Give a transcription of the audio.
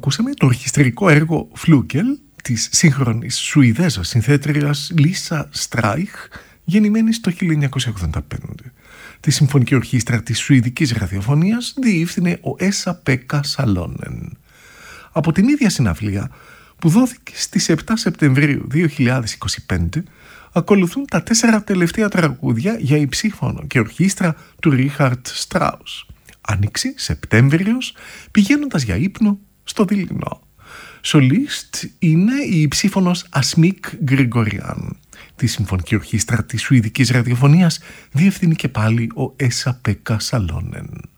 Ακούσαμε το ορχιστρικό έργο «Φλούγκελ» της σύγχρονης Σουηδέζας συνθέτριας Λίσα Στράιχ, γεννημένης το 1985. Τη Συμφωνική Ορχήστρα της Σουηδικής Ραδιοφωνίας διεύθυνε ο Έσα-Πέκα Σαλόνεν. Από την ίδια συναυλία που δόθηκε στις 7 Σεπτεμβρίου 2025 ακολουθούν τα 4 τελευταία τραγούδια για υψίφωνο και ορχήστρα του Ρίχαρτ Στράους. Άνοιξη, Σεπτέμβριος, πηγαίνοντας για ύπνο στο δειλινό. Σολίστ είναι η υψίφωνος Ασμίκ Γκριγοριάν. Τη Συμφωνική Ορχήστρα της Σουηδικής Ραδιοφωνίας διευθύνει και πάλι ο Έσα-Πέκα Σαλόνεν.